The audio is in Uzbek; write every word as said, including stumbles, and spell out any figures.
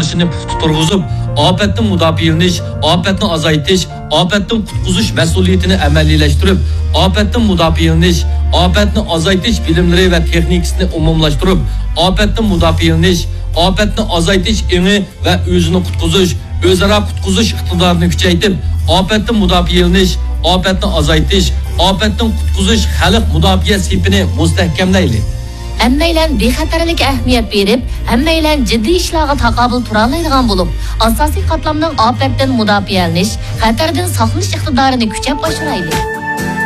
qarshini turg'izib, ofatdan mudofialanish, ofatni azaytish, ofatdan qutqizish mas'uliyatini amaliyleştirib, ofatdan mudofialanish, ofatni azaytish bilimlari va texnikasini umumlashtirib, ofatdan mudofialanish, ofatni azaytish eni va o'zini qutqizish, o'zaro qutqizish iqtidorini kuchaytirib, ofatdan mudofialanish, ofatni azaytish, ofatdan qutqizish xalq mudofaa sifini mustahkamlaydi. Hammaylar bexatarlik ahamiyat berib, hammaylar jiddiy ishlarga taqobil tura oladigan bo'lib, asosiy qatlamning ofatdan mudofialanish, xatardan saqlash iqtidorini kuchab oshiraydi.